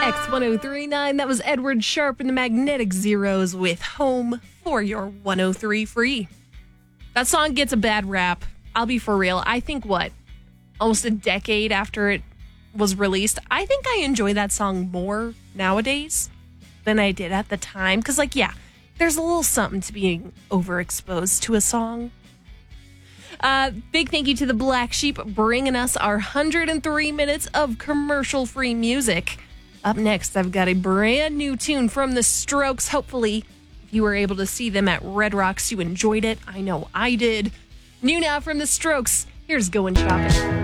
X1039. That was Edward Sharpe and the Magnetic Zeros with Home for your 103 free. That song gets a bad rap. I'll be for real. I think almost a decade after it was released, I think I enjoy that song more nowadays than I did at the time. Because, there's a little something to being overexposed to a song. Big thank you to the Black Sheep bringing us our 103 minutes of commercial-free music. Up next, I've got a brand new tune from The Strokes. Hopefully, if you were able to see them at Red Rocks, you enjoyed it. I know I did. New now from The Strokes. Here's Going Shopping.